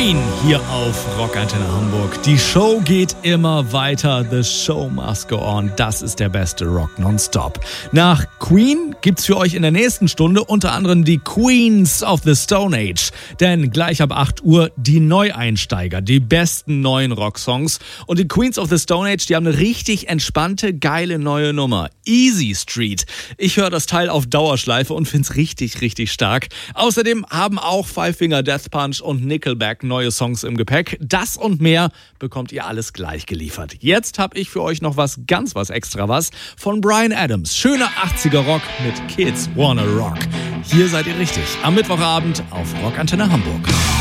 Queen hier auf Rockantenne Hamburg. Die Show geht immer weiter. The show must go on. Das ist der beste Rock nonstop. Nach Queen gibt's für euch in der nächsten Stunde unter anderem die Queens of the Stone Age. Denn gleich ab 8 Uhr die Neueinsteiger, die besten neuen Rocksongs. Und die Queens of the Stone Age, die haben eine richtig entspannte, geile neue Nummer. Easy Street. Ich höre das Teil auf Dauerschleife und find's richtig, richtig stark. Außerdem haben auch Five Finger Death Punch und Nickelback neue Songs im Gepäck. Das und mehr bekommt ihr alles gleich geliefert. Jetzt habe ich für euch noch was extra von Bryan Adams. Schöner 80er Rock mit Kids Wanna Rock. Hier seid ihr richtig. Am Mittwochabend auf Rockantenne Hamburg.